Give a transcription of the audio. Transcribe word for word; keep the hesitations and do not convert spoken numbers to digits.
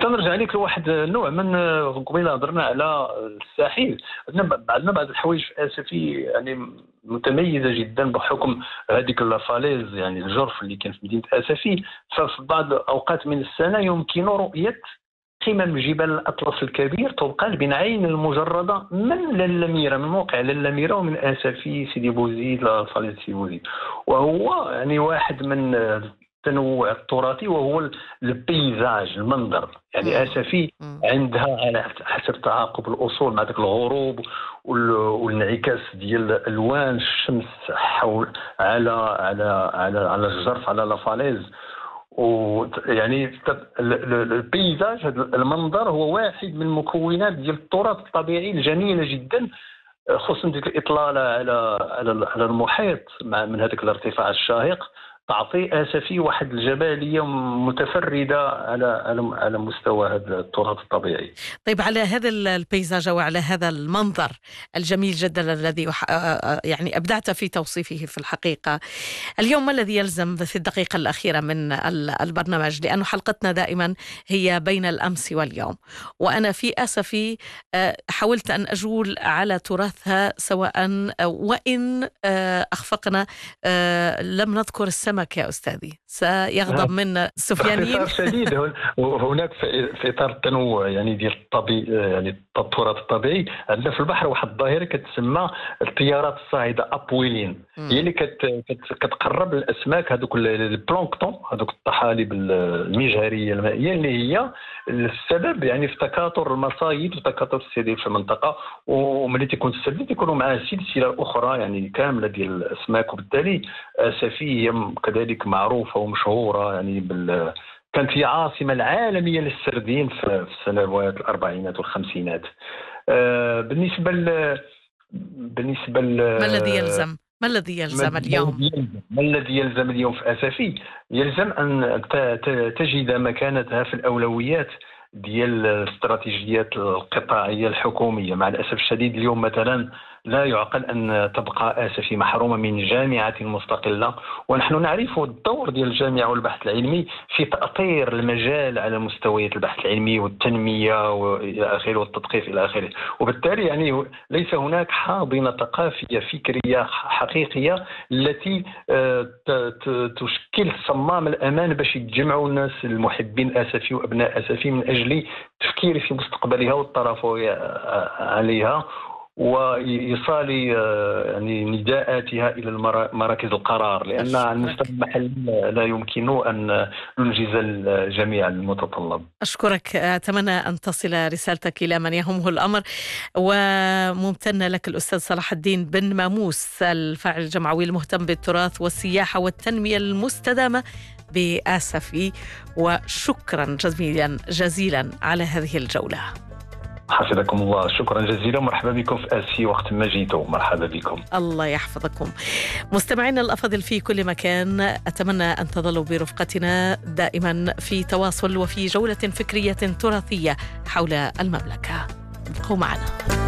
كنرجع لك لواحد النوع من قبيله هضرنا على الساحل. عندنا عندنا بعض الحوايج في اسفي يعني متميزه جدا بحكم هذيك لافاليز، يعني الجرف اللي كان في مدينه اسفي. ففي بعض اوقات من السنه يمكن رؤيه قمم جبال الأطلس الكبير طبقا بالعين المجردة من للميرة، من موقع للميرة ومن آسفي سيدي بوزيد لفاليز سيدي بوزيد. وهو يعني واحد من التنوع التراثي وهو البيزاج، المنظر. يعني آسفي عندها على حسب تعاقب الأصول مع ذاك الغروب والانعكاس ديال الألوان الشمس حول على على على على الجرف على لافاليز. ويعني البيزاج هذا المنظر هو واحد من المكونات ديال التراث الطبيعي الجميله جدا، خصوصا ديك الاطلاله على على المحيط مع من هذاك الارتفاع الشاهق، تعطي اسفي واحد الجباليه متفرده على على على مستوى هذا التراث الطبيعي. طيب، على هذا البيزاج وعلى هذا المنظر الجميل جدا الذي يعني ابدعت في توصيفه في الحقيقه، اليوم ما الذي يلزم في الدقيقه الاخيره من البرنامج؟ لأن حلقتنا دائما هي بين الامس واليوم، وانا في اسفي حاولت ان اجول على تراثها، سواء وان اخفقنا لم نذكر السمك يا أستاذي، سيغضب منا السفيانيين. باختصار شديد هناك في إطار التنوع يعني ديال الطبيعي، يعني التراث الطبيعي، عندنا في البحر واحد الظاهرة كتسمى الطيارات الصاعدة أبويلين، هي اللي كت كتقرب الأسماك هذوك البلانكتون، هذوك الطحالب المجهرية المائية، اللي هي السبب يعني في تكاثر المصايد وتكاثر السيديل في المنطقة. وملي تيكون السبب تيكونوا معاه سلسلة أخرى يعني كاملة ديال الأسماك، وبالتالي آسفي هي كذلك معروفة ومشهورة يعني بال كانت هي عاصمة العالمية للسردين في السنوات الأربعينات والخمسينات. آه بالنسبة ل بالنسبة ل ما الذي يلزم؟ ما الذي يلزم اليوم؟ ما الذي يلزم اليوم في أسفي؟ يلزم أن تجد مكانتها في الأولويات ديال الاستراتيجيات القطاعية الحكومية. مع الأسف الشديد اليوم مثلا لا يعقل أن تبقى آسفي محرومة من جامعة مستقلة، ونحن نعرف الدور ديال الجامعة والبحث العلمي في تأطير المجال على مستويات البحث العلمي والتنمية وإلى آخره والتثقيف إلى آخره. وبالتالي يعني ليس هناك حاضنة ثقافية فكرية حقيقية التي تشكل صمام الأمان باش يتجمعوا الناس المحبين آسفي وأبناء آسفي من أجل التفكير في مستقبلها والترافع عليها وإيصال يعني نداءاتها إلى مراكز القرار، لأن على المستوى المحلي لا يمكن أن ننجز الجميع المتطلب. أشكرك، أتمنى أن تصل رسالتك إلى من يهمه الأمر، وممتنة لك الأستاذ صلاح الدين بن ماموس، الفاعل الجمعوي المهتم بالتراث والسياحة والتنمية المستدامة بآسفي، وشكرا جزيلا جزيلا على هذه الجولة. حفظكم الله، شكرا جزيلا، مرحبا بكم في آسفي وقت ما جيتوا، مرحبا بكم. الله يحفظكم. مستمعينا الأفاضل في كل مكان، أتمنى أن تظلوا برفقتنا دائما في تواصل وفي جولة فكرية تراثية حول المملكة. ابقوا معنا.